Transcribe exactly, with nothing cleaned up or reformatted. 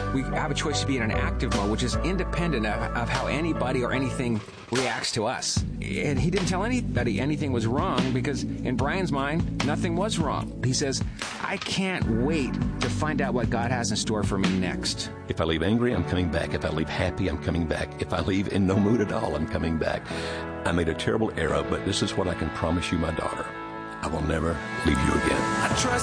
we have a choice to be in an active mode, which is independent of, of how anybody or anything reacts to us. And he didn't tell anybody anything was wrong because in Brian's mind, nothing was wrong. He says, I can't wait to find out what God has in store for me next. If I leave angry, I'm coming back. If I leave happy, I'm coming back. If I leave in no mood at all, I'm coming back. I made a terrible error, but this is what I can promise you, my daughter. I will never leave you again. I trust